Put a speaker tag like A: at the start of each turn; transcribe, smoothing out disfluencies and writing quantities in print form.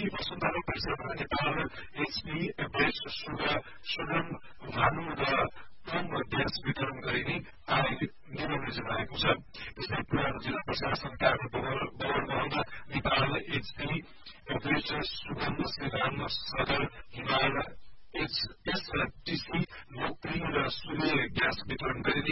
A: Vasundhara परिषदमा Nepal HP average सुगम भानु र कम gas वितरण गरिने निर्णय जनाएको छ। यस्तै पुरानो जिल्ला प्रशासन कार्य बगरगाउँमा नेपाल एचपी एभरेज सुगम श्रीराम सदर हिमाल एसटिसी लोकप्रिय र सूर्य ग्यास वितरण गरिने